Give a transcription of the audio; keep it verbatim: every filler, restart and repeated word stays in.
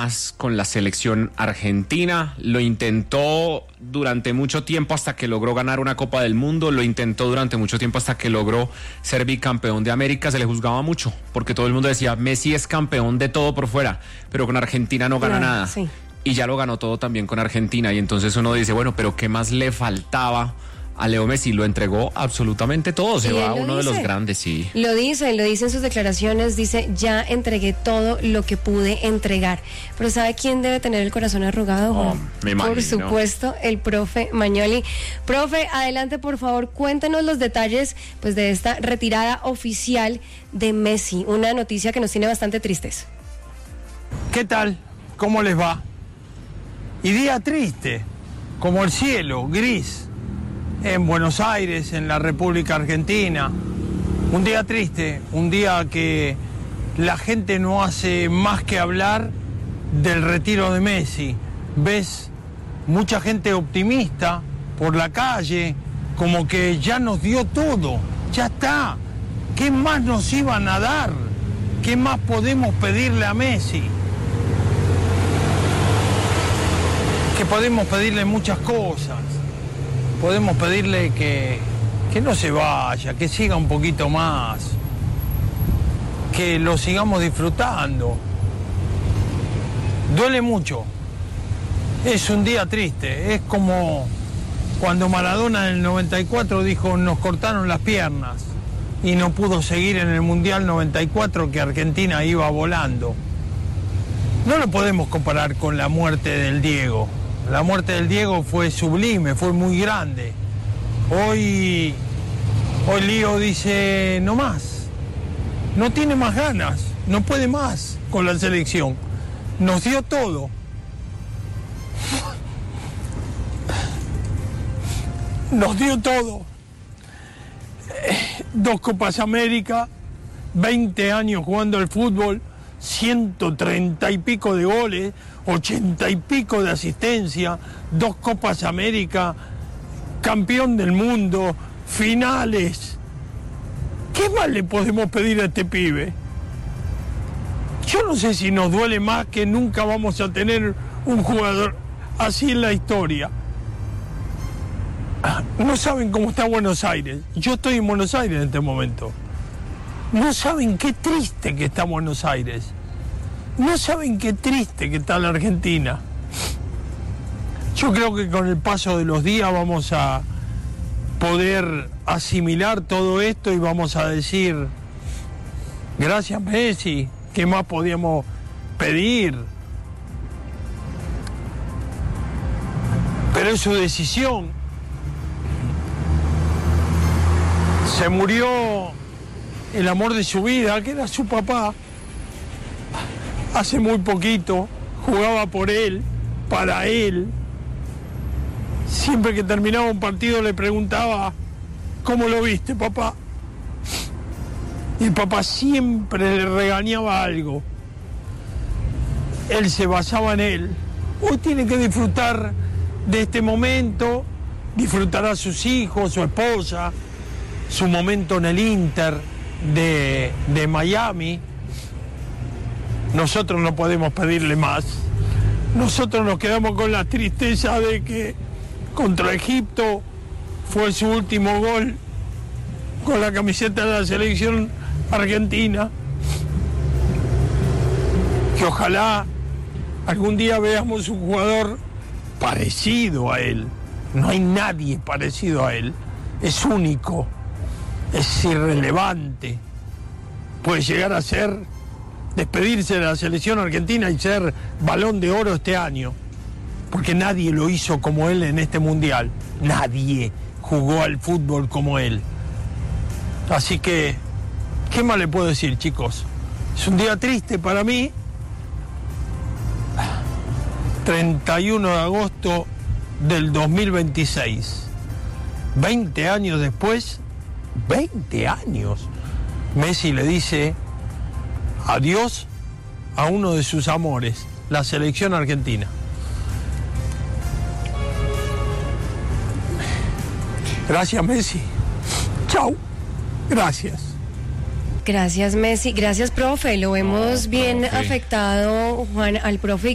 más con la selección argentina. Lo intentó durante mucho tiempo hasta que logró ganar una Copa del Mundo. Lo intentó durante mucho tiempo hasta que logró ser bicampeón de América. Se le juzgaba mucho porque todo el mundo decía, Messi es campeón de todo por fuera, pero con Argentina no gana Claro, nada. sí. Y ya lo ganó todo también con Argentina. Y entonces uno dice, bueno, pero ¿qué más le faltaba a Leo Messi? Lo entregó absolutamente todo. Se Y va él a lo uno de los dice. grandes, sí. Lo dice, lo dice en sus declaraciones, dice, ya entregué todo lo que pude entregar. Pero ¿sabe quién debe tener el corazón arrugado, Juan? Oh, me imagino. Por supuesto, el profe Magnoli. Profe, adelante, por favor, cuéntenos los detalles pues, de esta retirada oficial de Messi. Una noticia que nos tiene bastante tristes. ¿Qué tal? ¿Cómo les va? Y día triste, como el cielo, gris, en Buenos Aires, en la República Argentina. Un día triste, un día que la gente no hace más que hablar del retiro de Messi. Ves mucha gente optimista por la calle, como que ya nos dio todo, ya está. ¿Qué más nos iban a dar? ¿Qué más podemos pedirle a Messi? Que podemos pedirle muchas cosas. Podemos pedirle que, que no se vaya, que siga un poquito más, que lo sigamos disfrutando. Duele mucho. Es un día triste. Es como cuando Maradona en el noventa y cuatro dijo, nos cortaron las piernas y no pudo seguir en el Mundial noventa y cuatro, que Argentina iba volando. No lo podemos comparar con la muerte del Diego. La muerte del Diego fue sublime, fue muy grande. Hoy, hoy Lío dice, no más. No tiene más ganas, no puede más con la selección. Nos dio todo. Nos dio todo. Eh, dos Copas América, veinte años jugando al fútbol, ciento treinta y pico de goles, ochenta y pico de asistencia, dos Copas América, campeón del mundo, finales. ¿Qué más le podemos pedir a este pibe? Yo no sé si nos duele más que nunca vamos a tener un jugador así en la historia. No saben cómo está Buenos Aires. Yo estoy en Buenos Aires en este momento. No saben qué triste que está Buenos Aires. No saben qué triste que está la Argentina. Yo creo que con el paso de los días vamos a poder asimilar todo esto y vamos a decir, gracias Messi, ¿qué más podíamos pedir? Pero es su decisión. Se murió el amor de su vida, que era su papá. Hace muy poquito, jugaba por él, para él. Siempre que terminaba un partido le preguntaba, ¿cómo lo viste, papá? Y el papá siempre le regañaba algo. Él se basaba en él. Hoy tiene que disfrutar de este momento, disfrutará a sus hijos, su esposa, su momento en el Inter de, de Miami. Nosotros no podemos pedirle más. Nosotros nos quedamos con la tristeza de que contra Egipto fue su último gol con la camiseta de la selección argentina. Que ojalá algún día veamos un jugador parecido a él. No hay nadie parecido a él. Es único, es irrelevante. Puede llegar a ser, despedirse de la selección argentina y ser Balón de Oro este año, porque nadie lo hizo como él en este mundial. Nadie jugó al fútbol como él. Así que, ¿qué más le puedo decir, chicos? Es un día triste para mí. treinta y uno de agosto del dos mil veintiséis. veinte años después, veinte años, Messi le dice adiós a uno de sus amores, la selección argentina. Gracias, Messi. Chau. Gracias. Gracias, Messi. Gracias, profe. Lo vemos No, bien profe. afectado, Juan, al profe.